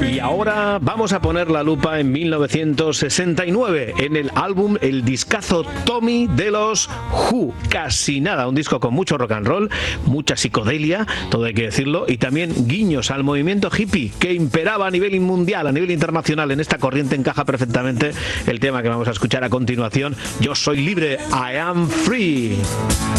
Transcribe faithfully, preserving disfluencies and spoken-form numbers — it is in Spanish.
Y ahora vamos a poner la lupa en mil novecientos sesenta y nueve, en el álbum, el discazo Tommy de los Who. Casi nada, un disco con mucho rock and roll, mucha psicodelia, todo hay que decirlo, y también guiños al movimiento hippie que imperaba a nivel mundial, a nivel internacional. En esta corriente encaja perfectamente el tema que vamos a escuchar a continuación, Yo soy libre, I am free.